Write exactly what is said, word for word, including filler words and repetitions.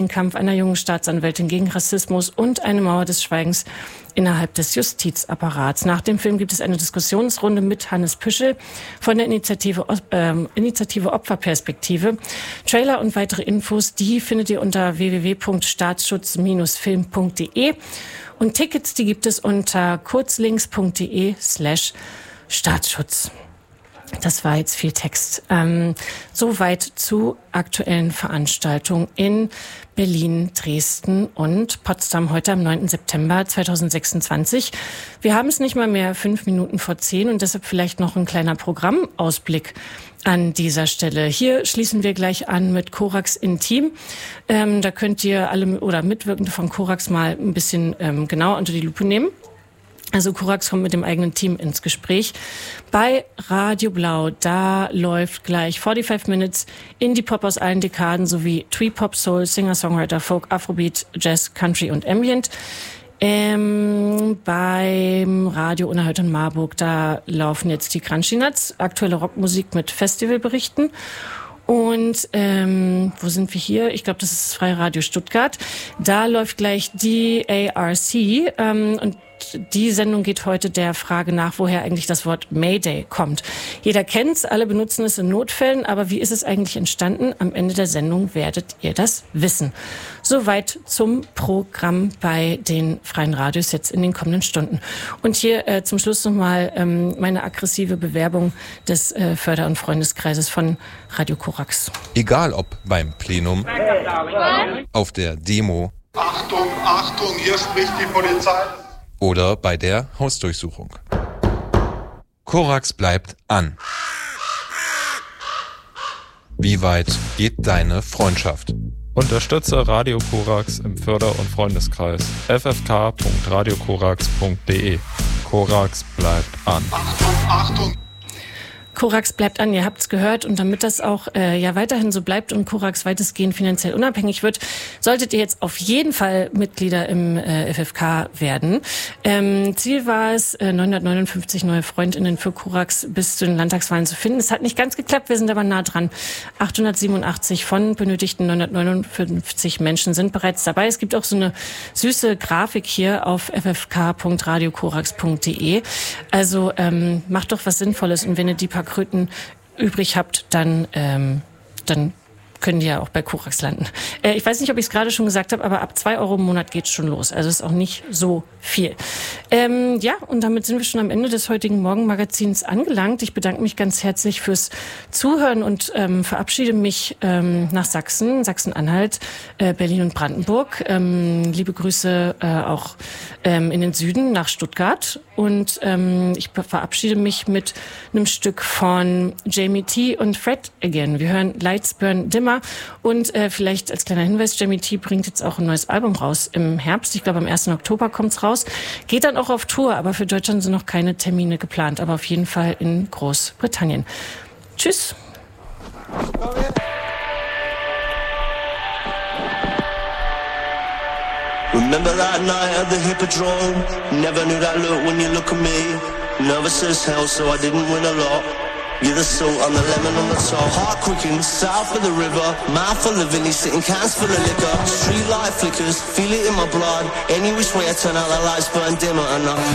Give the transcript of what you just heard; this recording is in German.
Kampf einer jungen Staatsanwältin gegen Rassismus und eine Mauer des Schweigens innerhalb des Justizapparats. Nach dem Film gibt es eine Diskussionsrunde mit Hannes Püschel von der Initiative, äh, Initiative Opferperspektive. Trailer und weitere Infos, die findet ihr unter w w w punkt staatsschutz Bindestrich film punkt d e und Tickets, die gibt es unter kurzlinks punkt d e slash Staatsschutz. Das war jetzt viel Text. Ähm, soweit zu aktuellen Veranstaltungen in Berlin, Dresden und Potsdam heute am neunten September zweitausendsechsundzwanzig. Wir haben es nicht mal mehr fünf Minuten vor zehn und deshalb vielleicht noch ein kleiner Programmausblick an dieser Stelle. Hier schließen wir gleich an mit Korax Intim. Ähm, da könnt ihr alle oder Mitwirkende von Korax mal ein bisschen ähm, genauer unter die Lupe nehmen. Also Korax kommt mit dem eigenen Team ins Gespräch. Bei Radio Blau, da läuft gleich forty-five Minutes Indie-Pop aus allen Dekaden sowie Twee-Pop, Soul, Singer-Songwriter, Folk, Afrobeat, Jazz, Country und Ambient. Ähm, beim Radio Unerhört in Marburg, da laufen jetzt die Crunchy Nuts, aktuelle Rockmusik mit Festivalberichten. Und ähm, wo sind wir hier? Ich glaube, das ist das Freie Radio Stuttgart. Da läuft gleich die A R C ähm, und die Sendung geht heute der Frage nach, woher eigentlich das Wort Mayday kommt. Jeder kennt's, alle benutzen es in Notfällen, aber wie ist es eigentlich entstanden? Am Ende der Sendung werdet ihr das wissen. Soweit zum Programm bei den Freien Radios jetzt in den kommenden Stunden. Und hier äh, zum Schluss nochmal ähm, meine aggressive Bewerbung des äh, Förder- und Freundeskreises von Radio Korax. Egal ob beim Plenum, auf der Demo, Achtung, Achtung, hier spricht die Polizei. Oder bei der Hausdurchsuchung. Korax bleibt an. Wie weit geht deine Freundschaft? Unterstütze Radio Korax im Förder- und Freundeskreis. f f k punkt radio korax punkt d e. Korax bleibt an. Achtung, Achtung. Korax bleibt an, ihr habt's gehört, und damit das auch äh, ja weiterhin so bleibt und Korax weitestgehend finanziell unabhängig wird, solltet ihr jetzt auf jeden Fall Mitglieder im äh, F F K werden. Ähm, Ziel war es, äh, neunhundertneunundfünfzig neue FreundInnen für Korax bis zu den Landtagswahlen zu finden. Es hat nicht ganz geklappt, wir sind aber nah dran. achthundertsiebenundachtzig von benötigten neunhundertneunundfünfzig Menschen sind bereits dabei. Es gibt auch so eine süße Grafik hier auf f f k punkt radio korax punkt d e. Also ähm, macht doch was Sinnvolles, und wenn ihr die paar Kröten übrig habt, dann, ähm, dann können die ja auch bei Korax landen. Äh, ich weiß nicht, ob ich es gerade schon gesagt habe, aber ab zwei Euro im Monat geht's schon los. Also ist auch nicht so viel. Ähm, ja, und damit sind wir schon am Ende des heutigen Morgenmagazins angelangt. Ich bedanke mich ganz herzlich fürs Zuhören und ähm, verabschiede mich ähm, nach Sachsen, Sachsen-Anhalt, äh, Berlin und Brandenburg. Ähm, liebe Grüße äh, auch ähm, in den Süden nach Stuttgart. Und ähm, ich verabschiede mich mit einem Stück von Jamie T. und Fred Again. Wir hören Lights Burn Dimmer. Und äh, vielleicht als kleiner Hinweis, Jamie T. bringt jetzt auch ein neues Album raus im Herbst. Ich glaube, am ersten Oktober kommt's raus. Geht dann auch auf Tour, aber für Deutschland sind noch keine Termine geplant. Aber auf jeden Fall in Großbritannien. Tschüss. Remember that night at the Hippodrome? Never knew that look when you look at me. Nervous as hell, so I didn't win a lot. You're the salt on the lemon on the top. Heart quicken, south of the river. Mouth full of Vinny, sitting cans full of liquor. Street light flickers, feel it in my blood. Any which way I turn out, the lights burn dimmer and I